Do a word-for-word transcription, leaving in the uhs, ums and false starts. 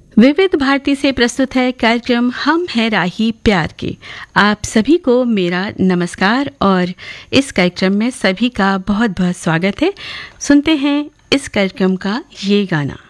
विविध भारती से प्रस्तुत है कार्यक्रम हम हैं राही प्यार के। आप सभी को मेरा नमस्कार और इस कार्यक्रम में सभी का बहुत बहुत स्वागत है। सुनते हैं इस कार्यक्रम का ये गाना।